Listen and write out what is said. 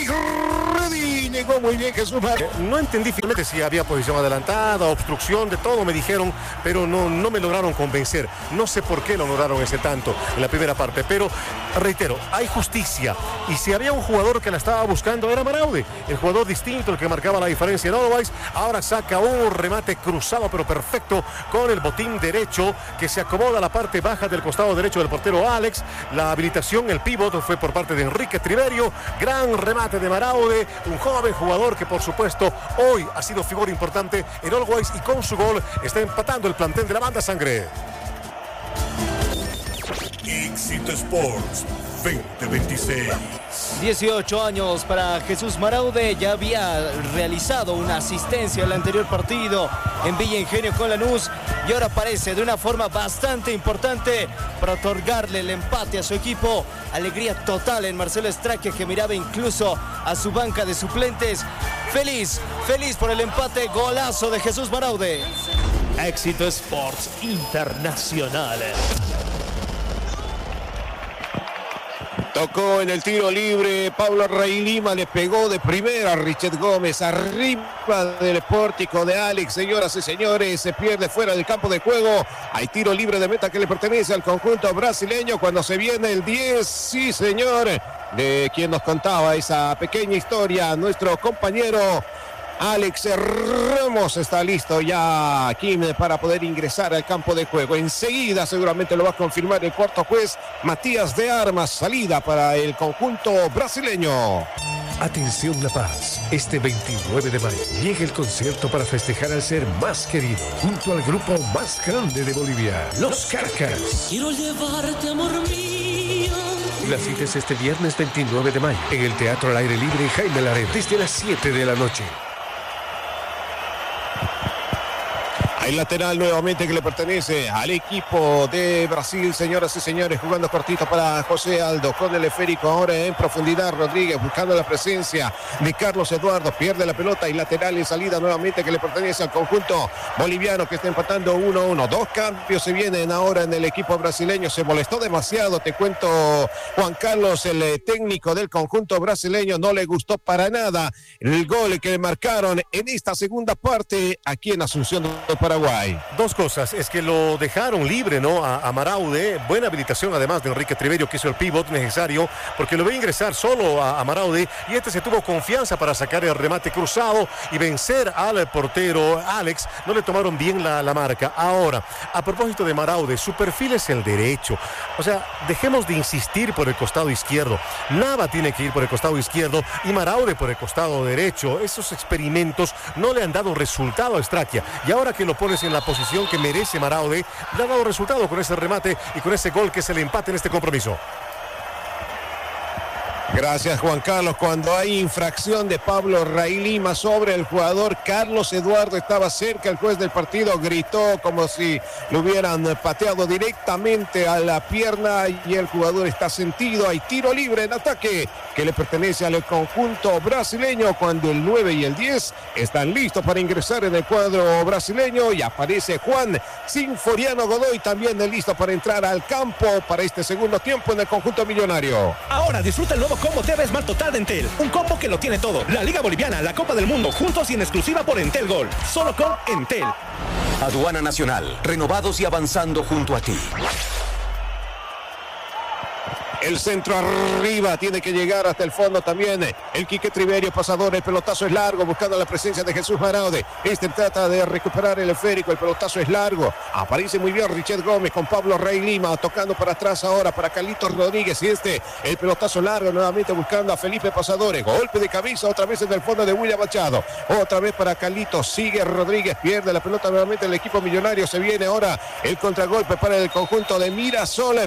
Paraguay. Ready, negó muy bien Jesús. No entendí finalmente si había posición adelantada, obstrucción, de todo me dijeron, pero no me lograron convencer. No sé por qué lo lograron ese tanto en la primera parte, pero reitero, hay justicia. Y si había un jugador que la estaba buscando era Maraude, el jugador distinto, el que marcaba la diferencia en Otherwise. Ahora saca un remate cruzado, pero perfecto, con el botín derecho, que se acomoda a la parte baja del costado derecho del portero Alex. La habilitación, el pívot, fue por parte de Enrique Triverio. Gran remate de Maraude, un joven jugador que por supuesto hoy ha sido figura importante en Otherwise, y con su gol está empatando el plantel de la banda sangre. Éxito Sports 2026. 18 años para Jesús Maraude. Ya había realizado una asistencia en el anterior partido en Villa Ingenio con Lanús, y ahora aparece de una forma bastante importante para otorgarle el empate a su equipo. Alegría total en Marcelo Estraquia, que miraba incluso a su banca de suplentes. Feliz por el empate. Golazo de Jesús Maraude. Éxito Sports Internacional. Tocó en el tiro libre Pablo Rey Lima, le pegó de primera a Richet Gómez, arriba del pórtico de Alex. Señoras y señores, se pierde fuera del campo de juego. Hay tiro libre de meta que le pertenece al conjunto brasileño cuando se viene el 10. Sí, señor, de quien nos contaba esa pequeña historia, nuestro compañero Alex Ramos. Está listo ya aquí para poder ingresar al campo de juego. Enseguida seguramente lo va a confirmar el cuarto juez, Matías de Armas. Salida para el conjunto brasileño. Atención La Paz, este 29 de mayo llega el concierto para festejar al ser más querido, junto al grupo más grande de Bolivia, Los Carcas. Quiero llevarte, amor mío. La cita es este viernes 29 de mayo en el Teatro al Aire Libre Jaime Laredo, desde las 7 de la noche. Hay lateral nuevamente que le pertenece al equipo de Brasil, señoras y señores, jugando cortito para José Aldo, con el esférico ahora en profundidad. Rodríguez buscando la presencia de Carlos Eduardo, pierde la pelota y lateral en salida nuevamente que le pertenece al conjunto boliviano, que está empatando 1-1. Dos cambios se vienen ahora en el equipo brasileño. Se molestó demasiado, te cuento, Juan Carlos, el técnico del conjunto brasileño. No le gustó para nada el gol que le marcaron en esta segunda parte aquí en Asunción de Paraguay. Dos cosas, es que lo dejaron libre, ¿no? A Maraude. Buena habilitación además de Enrique Triverio, que hizo el pivot necesario, porque lo ve ingresar solo a Maraude, y este se tuvo confianza para sacar el remate cruzado y vencer al portero Alex. No le tomaron bien la marca. Ahora, a propósito de Maraude, su perfil es el derecho. O sea, dejemos de insistir por el costado izquierdo. Nava tiene que ir por el costado izquierdo y Maraude por el costado derecho. Esos experimentos no le han dado resultado a Estraquia, y ahora que lo pones en la posición que merece Maraude, le ha dado resultado con ese remate y con ese gol, que es el empate en este compromiso. Gracias, Juan Carlos. Cuando hay infracción de Pablo Rey Lima sobre el jugador Carlos Eduardo, estaba cerca el juez del partido, gritó como si lo hubieran pateado directamente a la pierna, y el jugador está sentido. Hay tiro libre en ataque que le pertenece al conjunto brasileño, cuando el 9 y el 10 están listos para ingresar en el cuadro brasileño, y aparece Juan Sinforiano Godoy también listo para entrar al campo para este segundo tiempo en el conjunto millonario. Ahora disfruta el nuevo combo TV Smart Total de Entel. Un combo que lo tiene todo. La Liga Boliviana, la Copa del Mundo, juntos y en exclusiva por Entel Gol. Solo con Entel. Aduana Nacional, renovados y avanzando junto a ti. El centro arriba, tiene que llegar hasta el fondo también. El Quique Triverio, pasador, el pelotazo es largo, buscando la presencia de Jesús Maraude. Este trata de recuperar el esférico, el pelotazo es largo. Aparece muy bien Richet Gómez con Pablo Rey Lima, tocando para atrás ahora para Carlitos Rodríguez. Y el pelotazo largo, nuevamente buscando a Felipe Pasadores. Golpe de cabeza, otra vez en el fondo de William Machado. Otra vez para Carlitos, sigue Rodríguez, pierde la pelota nuevamente el equipo millonario. Se viene ahora el contragolpe para el conjunto de Mirasol.